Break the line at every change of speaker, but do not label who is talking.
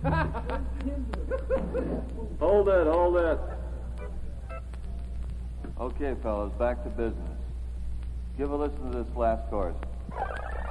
Hold it, hold it.
Okay, fellas, back to business. Give a listen to this last chorus.